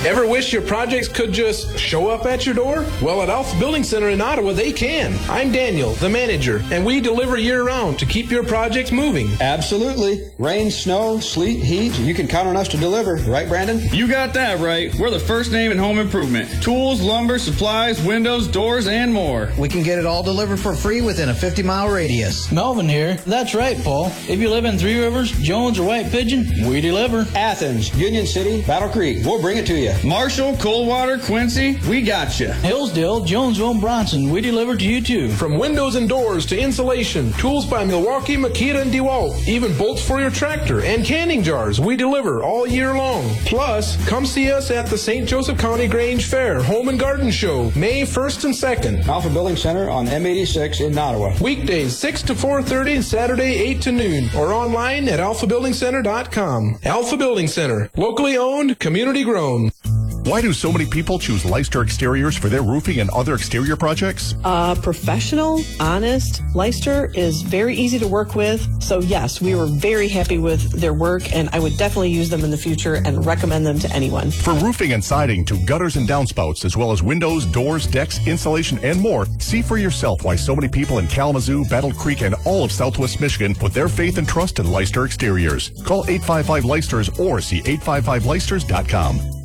Ever wish your projects could just show up at your door? Well, at Alpha Building Center in Ottawa, they can. I'm Daniel, the manager, and we deliver year-round to keep your projects moving. Absolutely. Rain, snow, sleet, heat, you can count on us to deliver. Right, Brandon? You got that right. We're the first name in home improvement. Tools, lumber, supplies, windows, doors, and more. We can get it all delivered for free within a 50-mile radius. Melvin here. That's right, Paul. If you live in Three Rivers, Jones, or White Pigeon, we deliver. Athens, Union City, Battle Creek, we'll bring it to you. Marshall, Coldwater, Quincy, we got you. Hillsdale, Jonesville, and Bronson, we deliver to you too. From windows and doors to insulation, tools by Milwaukee, Makita, and DeWalt, even bolts for your tractor and canning jars, we deliver all year long. Plus, come see us at the St. Joseph County Grange Fair Home and Garden Show, May 1st and 2nd. Alpha Building Center on M86 in Ottawa. Weekdays 6 to 4:30 and Saturday 8 to noon, or online at alphabuildingcenter.com. Alpha Building Center, locally owned, community grown. Why do so many people choose Leicester Exteriors for their roofing and other exterior projects? Professional, honest. Leicester is very easy to work with. So yes, we were very happy with their work, and I would definitely use them in the future and recommend them to anyone. From roofing and siding to gutters and downspouts, as well as windows, doors, decks, insulation, and more, see for yourself why so many people in Kalamazoo, Battle Creek, and all of Southwest Michigan put their faith and trust in Leicester Exteriors. Call 855-LEICESTERS or see 855leicesters.com.